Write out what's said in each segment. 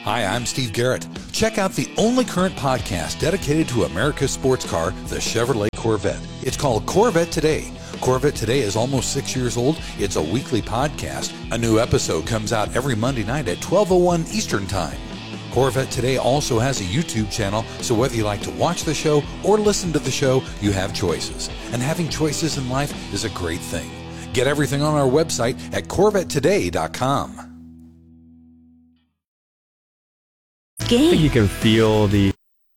Hi, I'm Steve Garrett. Check out the only current podcast dedicated to America's sports car, the Chevrolet Corvette. It's called Corvette Today. Corvette Today is almost 6 years old. It's a weekly podcast. A new episode comes out every Monday night at 12:01 Eastern Time. Corvette Today also has a YouTube channel, so whether you like to watch the show or listen to the show, you have choices. And having choices in life is a great thing. Get everything on our website at CorvetteToday.com. I think you can feel the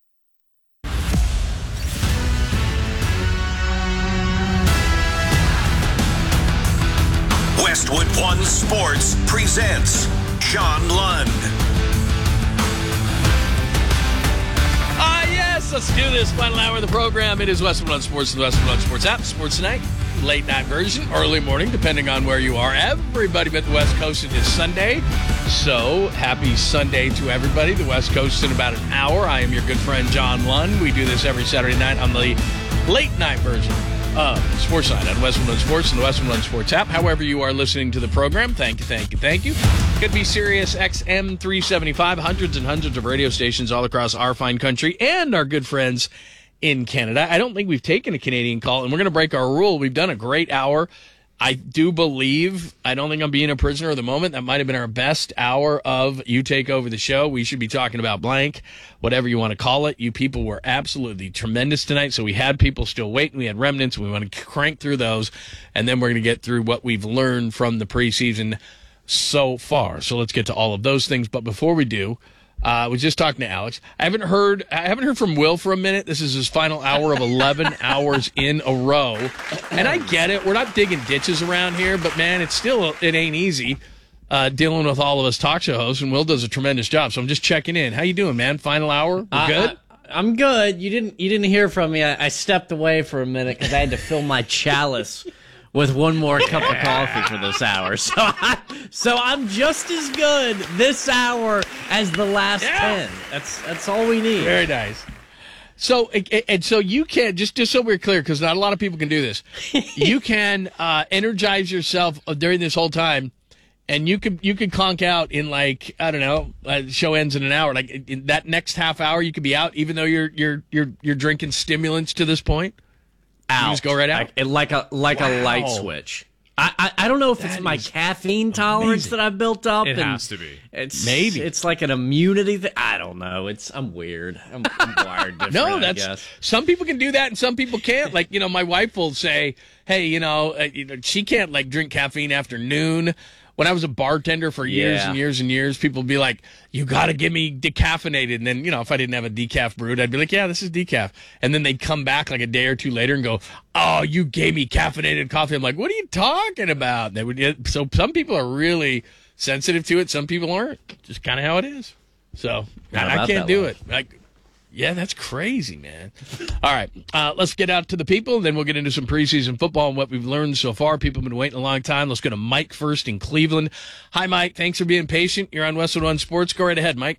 Westwood One Sports presents John Lund. Yes, let's do this. Final hour of the program. It is Westwood One Sports, the Westwood One Sports app. Sports Tonight, late night version, early morning, depending on where you are. Everybody but the West Coast, it is Sunday. So, happy Sunday to everybody. The West Coast in about an hour. I am your good friend, John Lund. We do this every Saturday night on the late night version of Sports Night on Westwood One Sports and the Westwood One Sports app. However you are listening to the program, thank you. Could be Sirius XM 375, hundreds and hundreds of radio stations all across our fine country and our good friends in Canada. I don't think we've taken a Canadian call, and we're going to break our rule. We've done a great hour. I do believe, I don't think I'm being a prisoner of the moment. That might have been our best hour of You Take Over the Show. We should be talking about blank, whatever you want to call it. You people were absolutely tremendous tonight. So we had people still waiting. We had remnants. We want to crank through those. And then we're going to get through what we've learned from the preseason so far. So let's get to all of those things. But before we do, I was just talking to Alex. I haven't heard from Will for a minute. This is his final hour of 11 hours in a row. And I get it. We're not digging ditches around here, but man, it ain't easy dealing with all of us talk show hosts, and Will does a tremendous job. So I'm just checking in. How you doing, man? Final hour? We're good? I'm good. You didn't hear from me. I stepped away for a minute because I had to fill my chalice with one more cup of coffee for this hour. So I'm just as good this hour as the last 10. That's all we need. Very nice. So you can, just so we're clear, because not a lot of people can do this, you can energize yourself during this whole time, and you could conk out in, like, I don't know, the show ends in an hour. Like, in that next half hour, you could be out, even though you're drinking stimulants to this point. Out. You just go right out? Like a light switch. I don't know if it's my caffeine tolerance that I've built up. It has to be. It's like an immunity thing. I don't know. I'm weird. I'm wired different. No, I guess. Some people can do that and some people can't. Like, my wife will say, hey, she can't, like, drink caffeine after noon. When I was a bartender for years and years and years, people would be like, you got to get me decaffeinated. And then, if I didn't have a decaf brewed, I'd be like, yeah, this is decaf. And then they'd come back like a day or two later and go, oh, you gave me caffeinated coffee. I'm like, what are you talking about? So some people are really sensitive to it. Some people aren't. Just kind of how it is. So I can't do it. Yeah, that's crazy, man. All right, let's get out to the people, and then we'll get into some preseason football and what we've learned so far. People have been waiting a long time. Let's go to Mike first in Cleveland. Hi, Mike. Thanks for being patient. You're on Westwood One Sports. Go right ahead, Mike.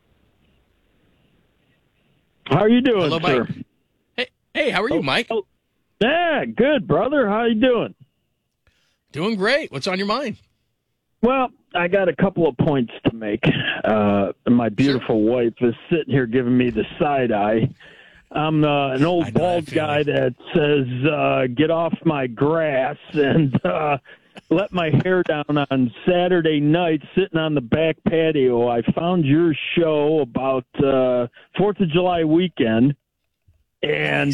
How are you doing, hello, sir? Mike. Hey, how are you, Mike? Yeah, good, brother. How you doing? Doing great. What's on your mind? Well, I got a couple of points to make. My beautiful wife is sitting here giving me the side eye. I'm an old bald guy that says, get off my grass and let my hair down on Saturday night sitting on the back patio. I found your show about 4th of July weekend, and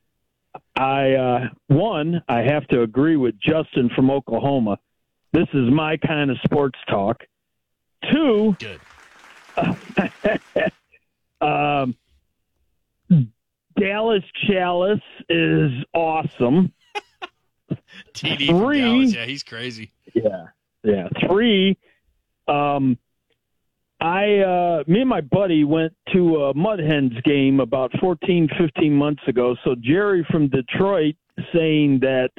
I have to agree with Justin from Oklahoma. This is my kind of sports talk. 2, good. Dallas Chalice is awesome. TD from Dallas, yeah, he's crazy. Yeah. 3, me and my buddy went to a Mud Hens game about 14, 15 months ago. So Jerry from Detroit saying that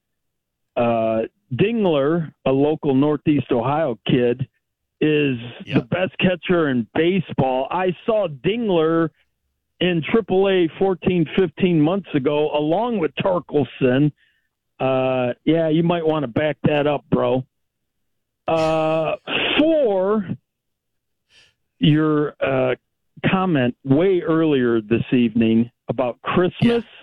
Dingler, a local Northeast Ohio kid, is the best catcher in baseball. I saw Dingler in AAA 14, 15 months ago, along with Torkelson. You might want to back that up, bro. 4, your comment way earlier this evening about Christmas